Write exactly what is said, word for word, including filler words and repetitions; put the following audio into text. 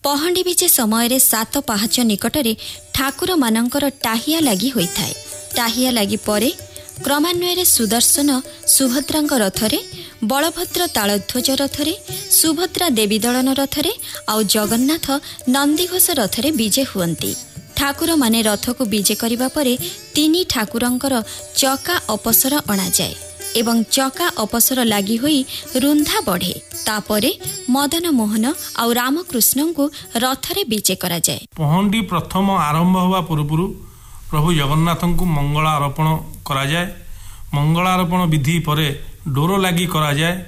पहंडी विजे समय सात पाहाच निकटरे ठाकुर मानकर टाहिया लगी होता है। टाहिया लगी परे क्रमान्वय सुदर्शन सुभद्रा रथरे, बलभद्र तालध्वज रथरे, सुभद्रा देवी दलन रथरे आउ जगन्नाथ नंदीघोष रथरे विजे हुअंती। ठाकुर माने रथ को विजे करिबा परे तीनी ठाकुरंकर चका अपसर अणा जाए एवं चका अपसर लगी होई रुंधा बढ़े। तापरे मदन मोहन आउ रामकृष्ण को रथरे विजे करा जाए। पहंडी प्रथम आरंभ होवा पूर्व प्रभु जगन्नाथ को मंगला अर्पण करा जाए। मंगलार्पण विधि परे डोर लगी करा जाए।